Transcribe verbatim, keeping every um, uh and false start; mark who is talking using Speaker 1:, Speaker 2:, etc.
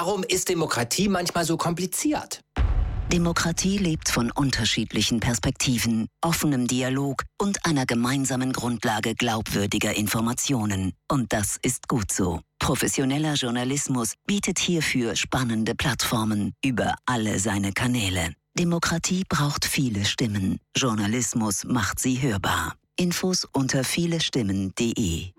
Speaker 1: Warum ist Demokratie manchmal so kompliziert?
Speaker 2: Demokratie lebt von unterschiedlichen Perspektiven, offenem Dialog und einer gemeinsamen Grundlage glaubwürdiger Informationen. Und das ist gut so. Professioneller Journalismus bietet hierfür spannende Plattformen über alle seine Kanäle. Demokratie braucht viele Stimmen. Journalismus macht sie hörbar. Infos unter vielestimmen punkt de.